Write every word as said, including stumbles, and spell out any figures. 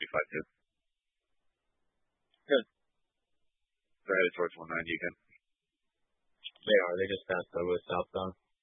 eighty-five too. Good. They're headed towards one ninety again. They are. They just passed Douglas southbound.